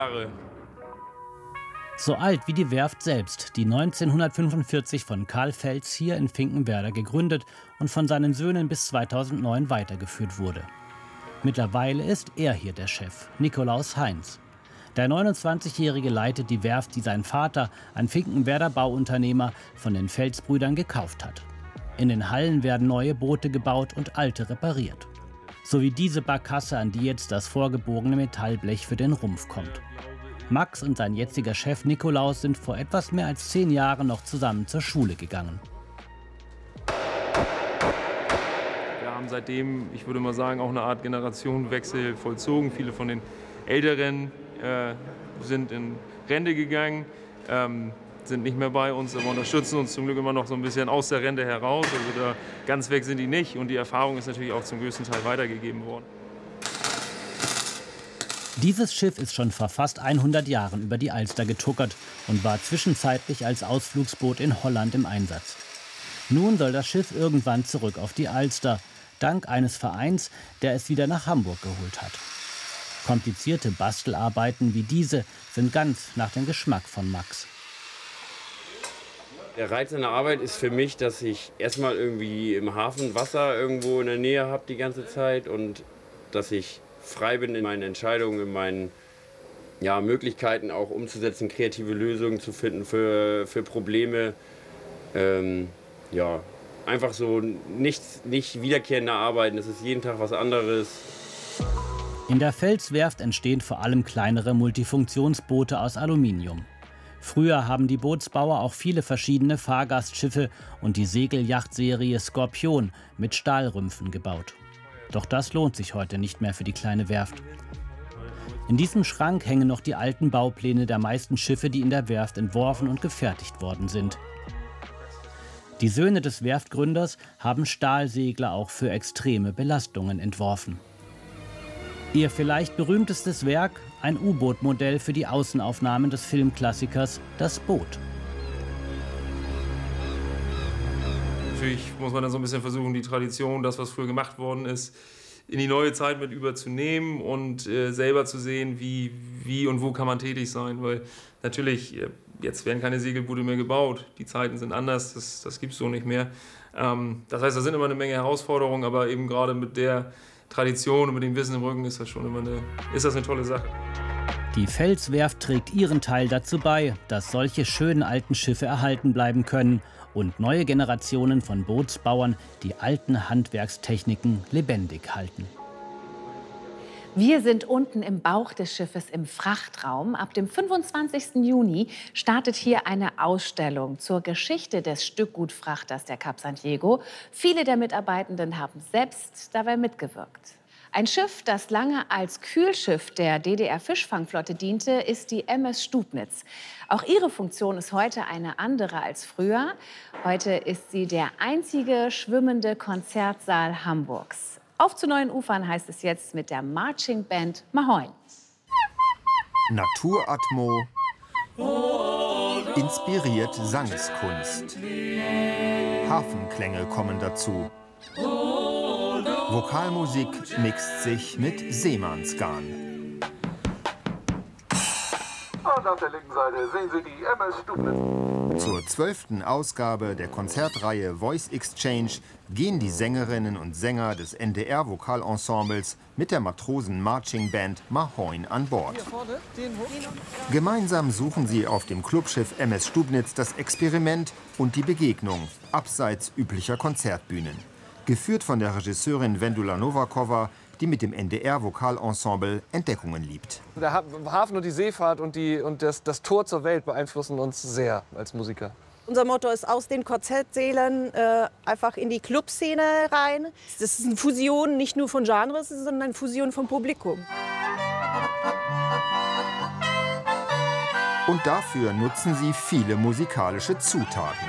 So alt wie die Werft selbst, die 1945 von Karl Felz hier in Finkenwerder gegründet und von seinen Söhnen bis 2009 weitergeführt wurde. Mittlerweile ist er hier der Chef, Nikolaus Heinz. Der 29-Jährige leitet die Werft, die sein Vater, ein Finkenwerder Bauunternehmer, von den Felz-Brüdern gekauft hat. In den Hallen werden neue Boote gebaut und alte repariert. So wie diese Barkasse, an die jetzt das vorgebogene Metallblech für den Rumpf kommt. Max und sein jetziger Chef Nikolaus sind vor etwas mehr als 10 Jahren noch zusammen zur Schule gegangen. Wir haben seitdem, ich würde mal sagen, auch eine Art Generationenwechsel vollzogen. Viele von den Älteren sind in Rente gegangen, sind nicht mehr bei uns, aber unterstützen uns zum Glück immer noch so ein bisschen aus der Rente heraus. Also da ganz weg sind die nicht und die Erfahrung ist natürlich auch zum größten Teil weitergegeben worden. Dieses Schiff ist schon vor fast 100 Jahren über die Alster getuckert und war zwischenzeitlich als Ausflugsboot in Holland im Einsatz. Nun soll das Schiff irgendwann zurück auf die Alster, dank eines Vereins, der es wieder nach Hamburg geholt hat. Komplizierte Bastelarbeiten wie diese sind ganz nach dem Geschmack von Max. Der Reiz an der Arbeit ist für mich, dass ich erstmal irgendwie im Hafen Wasser irgendwo in der Nähe habe die ganze Zeit und dass ich frei bin in meinen Entscheidungen, in meinen Möglichkeiten auch umzusetzen, kreative Lösungen zu finden für Probleme. Einfach so nicht wiederkehrende Arbeiten, es ist jeden Tag was anderes. In der Felz-Werft entstehen vor allem kleinere Multifunktionsboote aus Aluminium. Früher haben die Bootsbauer auch viele verschiedene Fahrgastschiffe und die Segelyachtserie Skorpion mit Stahlrümpfen gebaut. Doch das lohnt sich heute nicht mehr für die kleine Werft. In diesem Schrank hängen noch die alten Baupläne der meisten Schiffe, die in der Werft entworfen und gefertigt worden sind. Die Söhne des Werftgründers haben Stahlsegler auch für extreme Belastungen entworfen. Ihr vielleicht berühmtestes Werk, ein U-Boot-Modell für die Außenaufnahmen des Filmklassikers Das Boot. Natürlich muss man dann so ein bisschen versuchen, die Tradition, das, was früher gemacht worden ist, in die neue Zeit mit überzunehmen und selber zu sehen, wie und wo kann man tätig sein. Weil natürlich, jetzt werden keine Segelboote mehr gebaut, die Zeiten sind anders, das gibt es so nicht mehr. Das heißt, da sind immer eine Menge Herausforderungen, aber eben gerade mit der Tradition und mit dem Wissen im Rücken ist das schon immer eine tolle Sache. Die Felz-Werft trägt ihren Teil dazu bei, dass solche schönen alten Schiffe erhalten bleiben können und neue Generationen von Bootsbauern die alten Handwerkstechniken lebendig halten. Wir sind unten im Bauch des Schiffes im Frachtraum. Ab dem 25. Juni startet hier eine Ausstellung zur Geschichte des Stückgutfrachters der Cap San Diego. Viele der Mitarbeitenden haben selbst dabei mitgewirkt. Ein Schiff, das lange als Kühlschiff der DDR-Fischfangflotte diente, ist die MS Stubnitz. Auch ihre Funktion ist heute eine andere als früher. Heute ist sie der einzige schwimmende Konzertsaal Hamburgs. Auf zu neuen Ufern heißt es jetzt mit der Marching Band Mahoin. Naturatmo inspiriert Sangskunst. Harfenklänge kommen dazu. Vokalmusik mixt sich mit Seemannsgarn. Und auf der linken Seite sehen Sie die MS Stubnitz. Zur 12. Ausgabe der Konzertreihe Voice Exchange gehen die Sängerinnen und Sänger des NDR-Vokalensembles mit der Matrosen-Marching-Band Mahoin an Bord. Gemeinsam suchen sie auf dem Clubschiff MS Stubnitz das Experiment und die Begegnung abseits üblicher Konzertbühnen. Geführt von der Regisseurin Vendula Novakova, die mit dem NDR-Vokalensemble Entdeckungen liebt. Der Hafen und die Seefahrt und das Tor zur Welt beeinflussen uns sehr als Musiker. Unser Motto ist aus den Konzertsälen einfach in die Clubszene rein. Das ist eine Fusion nicht nur von Genres, sondern eine Fusion vom Publikum. Und dafür nutzen sie viele musikalische Zutaten.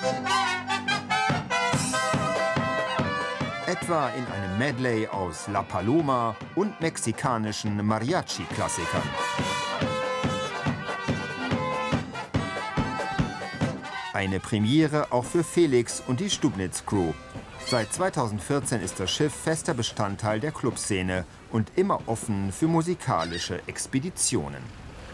Etwa in einem Medley aus La Paloma und mexikanischen Mariachi-Klassikern. Eine Premiere auch für Felix und die Stubnitz-Crew. Seit 2014 ist das Schiff fester Bestandteil der Clubszene und immer offen für musikalische Expeditionen.